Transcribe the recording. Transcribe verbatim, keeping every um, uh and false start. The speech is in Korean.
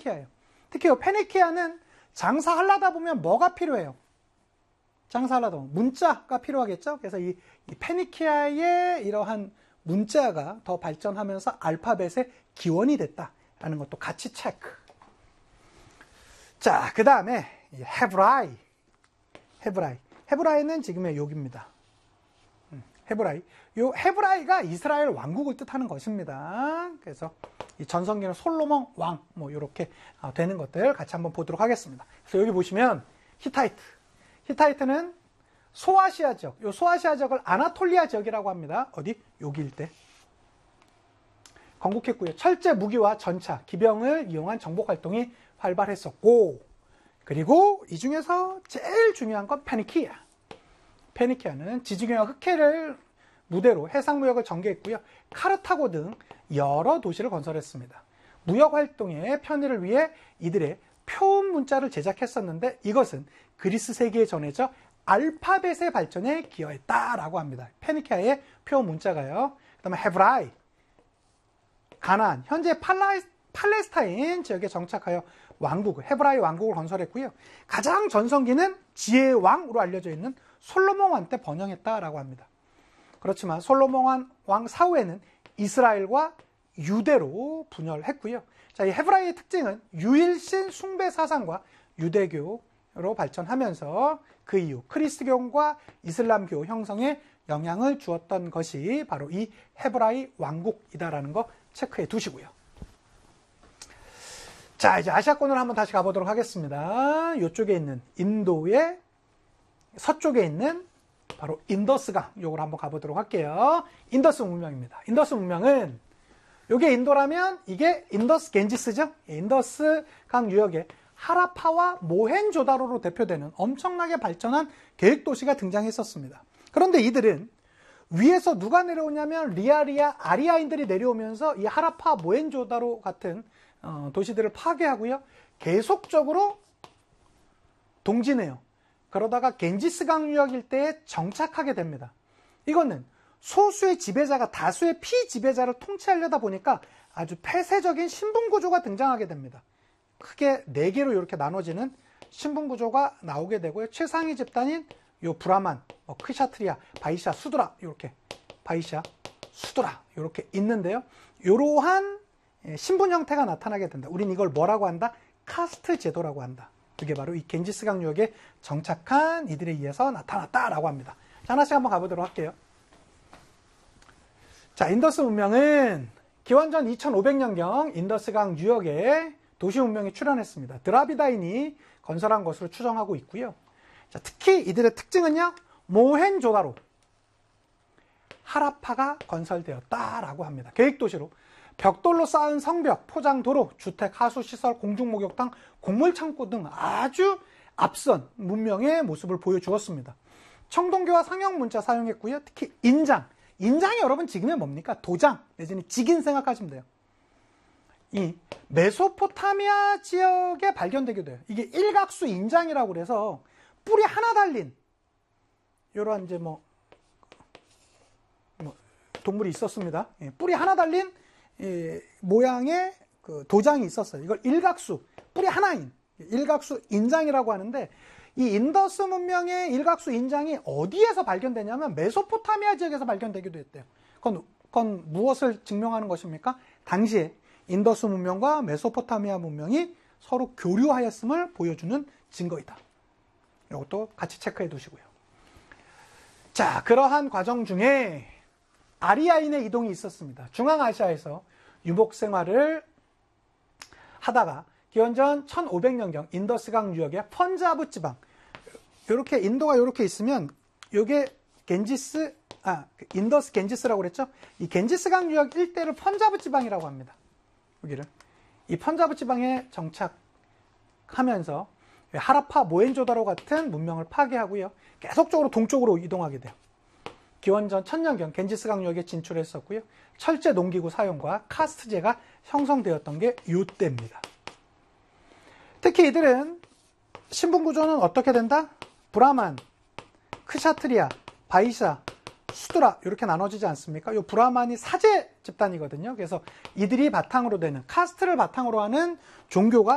페니키아예요. 특히 이 페니키아는 장사하려다 보면 뭐가 필요해요? 장사하려다 보면 문자가 필요하겠죠? 그래서 이, 이 페니키아의 이러한 문자가 더 발전하면서 알파벳의 기원이 됐다라는 것도 같이 체크. 자, 그 다음에 헤브라이. 헤브라이. 헤브라이는 지금의 여기입니다. 헤브라이. 요 헤브라이가 이스라엘 왕국을 뜻하는 것입니다. 그래서 이 전성기는 솔로몬 왕, 뭐, 요렇게 되는 것들 같이 한번 보도록 하겠습니다. 그래서 여기 보시면 히타이트. 히타이트는 소아시아 지역, 요 소아시아 지역을 아나톨리아 지역이라고 합니다. 어디? 여기 일대. 건국했고요. 철제 무기와 전차, 기병을 이용한 정복 활동이 활발했었고, 그리고 이 중에서 제일 중요한 건 페니키아. 페니키아는 지중해와 흑해를 무대로 해상무역을 전개했고요. 카르타고 등 여러 도시를 건설했습니다. 무역 활동의 편의를 위해 이들의 표음 문자를 제작했었는데 이것은 그리스 세계에 전해져 알파벳의 발전에 기여했다라고 합니다. 페니키아의 표음 문자가요. 그 다음에 헤브라이, 가나안, 현재 팔라, 팔레스타인 지역에 정착하여 왕국, 헤브라이 왕국을 건설했고요. 가장 전성기는 지혜의 왕으로 알려져 있는 솔로몬 왕 때 번영했다라고 합니다. 그렇지만 솔로몬 왕 사후에는 이스라엘과 유대로 분열했고요. 자, 이 헤브라이의 특징은 유일신 숭배 사상과 유대교로 발전하면서 그 이후 크리스트교과 이슬람교 형성에 영향을 주었던 것이 바로 이 헤브라이 왕국이다라는 거 체크해 두시고요. 자, 이제 아시아권으로 한번 다시 가보도록 하겠습니다. 이쪽에 있는 인도의 서쪽에 있는 바로 인더스강, 요걸 한번 가보도록 할게요. 인더스 문명입니다. 인더스 문명은 요게 인도라면 이게 인더스 겐지스죠. 인더스강 유역에 하라파와 모헨조다로로 대표되는 엄청나게 발전한 계획도시가 등장했었습니다. 그런데 이들은 위에서 누가 내려오냐면 리아리아 아리아인들이 내려오면서 이 하라파 모헨조다로 같은 어, 도시들을 파괴하고요. 계속적으로 동진해요. 그러다가 겐지스강 유역 일대에 정착하게 됩니다. 이거는 소수의 지배자가 다수의 피지배자를 통치하려다 보니까 아주 폐쇄적인 신분구조가 등장하게 됩니다. 크게 네 개로 이렇게 나눠지는 신분구조가 나오게 되고요. 최상위 집단인 요 브라만, 뭐 크샤트리아, 바이샤, 수드라 이렇게 바이샤, 수드라 이렇게 있는데요. 이러한 신분 형태가 나타나게 된다. 우린 이걸 뭐라고 한다? 카스트 제도라고 한다. 그게 바로 이 겐지스강 유역에 정착한 이들에 의해서 나타났다라고 합니다. 자, 하나씩 한번 가보도록 할게요. 자, 인더스 문명은 기원전 이천오백 년경 인더스강 유역에 도시 문명이 출현했습니다. 드라비다인이 건설한 것으로 추정하고 있고요. 자, 특히 이들의 특징은요, 모헨조다로 하라파가 건설되었다라고 합니다. 계획도시로 벽돌로 쌓은 성벽, 포장도로, 주택, 하수시설, 공중목욕탕, 곡물창고 등 아주 앞선 문명의 모습을 보여주었습니다. 청동교와 상형문자 사용했고요. 특히 인장. 인장이 여러분 지금의 뭡니까? 도장 내지는 직인 생각하시면 돼요. 이 메소포타미아 지역에 발견되기도 해요. 이게 일각수 인장이라고 그래서 뿔이 하나 달린 이러한 이제 뭐, 뭐 동물이 있었습니다. 예, 뿔이 하나 달린 이 모양의 그 도장이 있었어요. 이걸 일각수, 뿔이 하나인 일각수 인장이라고 하는데 이 인더스 문명의 일각수 인장이 어디에서 발견되냐면 메소포타미아 지역에서 발견되기도 했대요. 그건, 그건 무엇을 증명하는 것입니까? 당시에 인더스 문명과 메소포타미아 문명이 서로 교류하였음을 보여주는 증거이다. 이것도 같이 체크해 두시고요. 자, 그러한 과정 중에 아리아인의 이동이 있었습니다. 중앙아시아에서 유목 생활을 하다가 기원전 천오백 년경 인더스강 유역의 펀자브 지방, 이렇게 인도가 이렇게 있으면 이게 겐지스, 아, 인더스 겐지스라고 그랬죠? 이 겐지스강 유역 일대를 펀자브 지방이라고 합니다. 여기를. 이 펀자브 지방에 정착하면서 하라파, 모헨조다로 같은 문명을 파괴하고요. 계속적으로 동쪽으로 이동하게 돼요. 기원전 천년경 겐지스강 유역에 진출했었고요. 철제 농기구 사용과 카스트제가 형성되었던 게 이때입니다. 특히 이들은 신분구조는 어떻게 된다? 브라만, 크샤트리아, 바이샤, 수드라 이렇게 나눠지지 않습니까? 이 브라만이 사제 집단이거든요. 그래서 이들이 바탕으로 되는 카스트를 바탕으로 하는 종교가